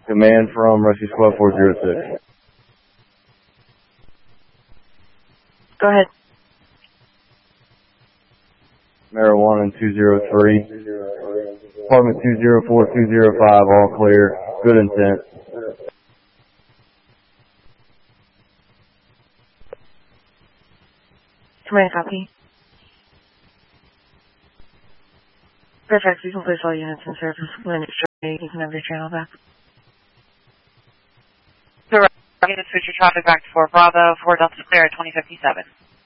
Command from Rescue Squad 406. Go ahead. Marijuana 203. Apartment 204, 205, all clear. Good intent. Command copy. Perfect. You can place all units in service. When it's ready, you can have your channel back. Direct. Switch your traffic back to 4 Bravo, 4 Delta clear at 2057.